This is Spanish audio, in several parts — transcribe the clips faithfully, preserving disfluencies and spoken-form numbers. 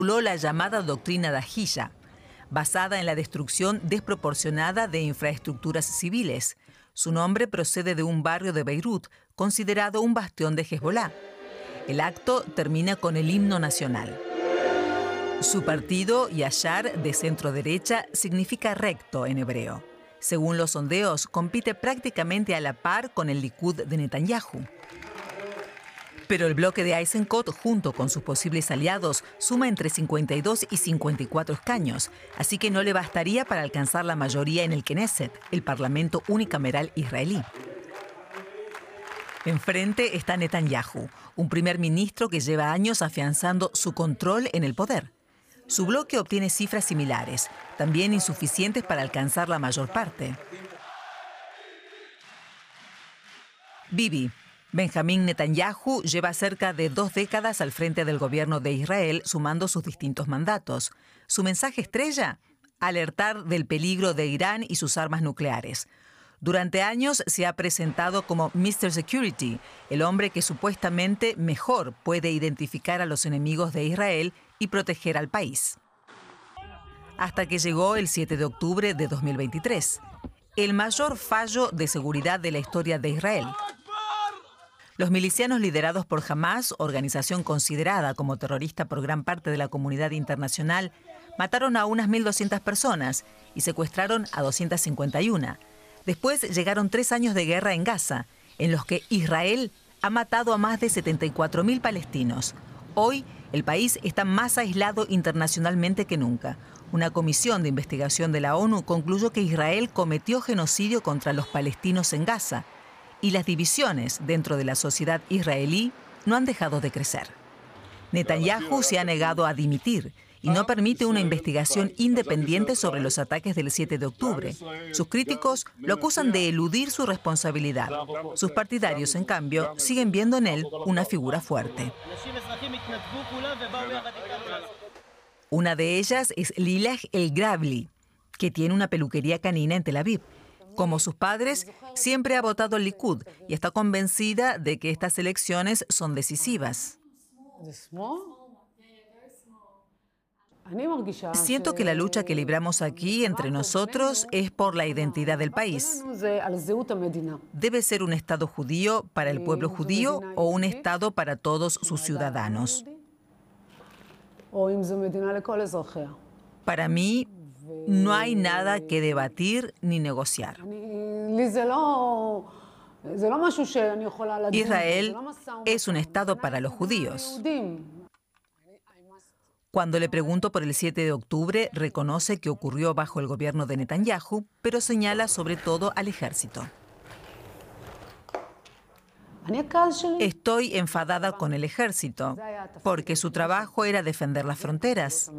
la llamada doctrina Dahiyya, basada en la destrucción desproporcionada de infraestructuras civiles. Su nombre procede de un barrio de Beirut, considerado un bastión de Hezbollah. El acto termina con el himno nacional. Su partido, Yashar, de centro-derecha, significa recto en hebreo. Según los sondeos, compite prácticamente a la par con el Likud de Netanyahu. Pero el bloque de Eisenkot, junto con sus posibles aliados, suma entre cincuenta y dos y cincuenta y cuatro escaños, así que no le bastaría para alcanzar la mayoría en el Knesset, el parlamento unicameral israelí. Enfrente está Netanyahu, un primer ministro que lleva años afianzando su control en el poder. Su bloque obtiene cifras similares, también insuficientes para alcanzar la mayor parte. Bibi, Benjamín Netanyahu, lleva cerca de dos décadas al frente del gobierno de Israel, sumando sus distintos mandatos. Su mensaje estrella: alertar del peligro de Irán y sus armas nucleares. Durante años se ha presentado como mister Security, el hombre que supuestamente mejor puede identificar a los enemigos de Israel y proteger al país. Hasta que llegó el siete de octubre de dos mil veintitrés, el mayor fallo de seguridad de la historia de Israel. Los milicianos liderados por Hamas, organización considerada como terrorista por gran parte de la comunidad internacional, mataron a unas mil doscientas personas y secuestraron a doscientas cincuenta y una. Después llegaron tres años de guerra en Gaza, en los que Israel ha matado a más de setenta y cuatro mil palestinos. Hoy, el país está más aislado internacionalmente que nunca. Una comisión de investigación de la ONU concluyó que Israel cometió genocidio contra los palestinos en Gaza, y las divisiones dentro de la sociedad israelí no han dejado de crecer. Netanyahu se ha negado a dimitir y no permite una investigación independiente sobre los ataques del siete de octubre. Sus críticos lo acusan de eludir su responsabilidad. Sus partidarios, en cambio, siguen viendo en él una figura fuerte. Una de ellas es Lilach El-Gravli, que tiene una peluquería canina en Tel Aviv. Como sus padres, siempre ha votado al Likud y está convencida de que estas elecciones son decisivas. Siento que la lucha que libramos aquí entre nosotros es por la identidad del país. ¿Debe ser un Estado judío para el pueblo judío o un Estado para todos sus ciudadanos? Para mí, no hay nada que debatir ni negociar. Israel es un Estado para los judíos. Cuando le pregunto por el siete de octubre, reconoce que ocurrió bajo el gobierno de Netanyahu, pero señala sobre todo al ejército. Estoy enfadada con el ejército, porque su trabajo era defender las fronteras.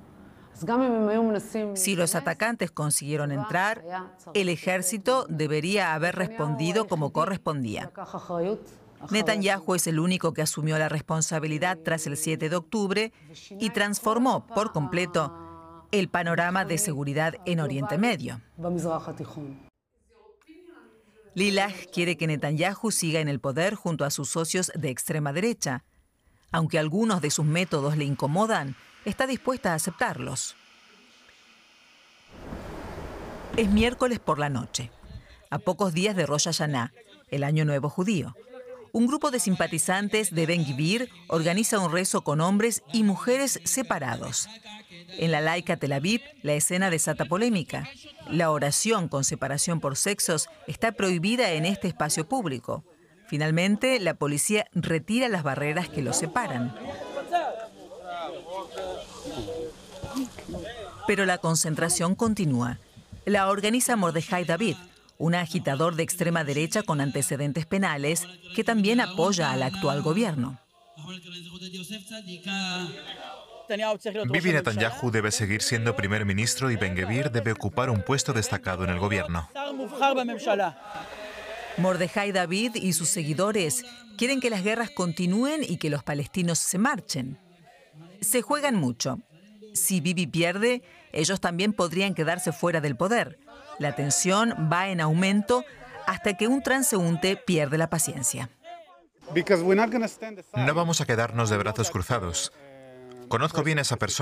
Si los atacantes consiguieron entrar, el ejército debería haber respondido como correspondía. Netanyahu es el único que asumió la responsabilidad tras el siete de octubre y transformó por completo el panorama de seguridad en Oriente Medio. Lilach quiere que Netanyahu siga en el poder junto a sus socios de extrema derecha. Aunque algunos de sus métodos le incomodan, está dispuesta a aceptarlos. Es miércoles por la noche, a pocos días de Rosh Hashanah, el Año Nuevo Judío. Un grupo de simpatizantes de Ben Gvir organiza un rezo con hombres y mujeres separados. En la laica Tel Aviv, la escena desata polémica. La oración con separación por sexos está prohibida en este espacio público. Finalmente, la policía retira las barreras que los separan. Pero la concentración continúa. La organiza Mordejai David, un agitador de extrema derecha con antecedentes penales que también apoya al actual gobierno. Bibi Netanyahu debe seguir siendo primer ministro y Ben Gvir debe ocupar un puesto destacado en el gobierno. Mordejai David y sus seguidores quieren que las guerras continúen y que los palestinos se marchen. Se juegan mucho. Si Bibi pierde, ellos también podrían quedarse fuera del poder. La tensión va en aumento hasta que un transeúnte pierde la paciencia. No vamos a quedarnos de brazos cruzados. Conozco bien a esa persona.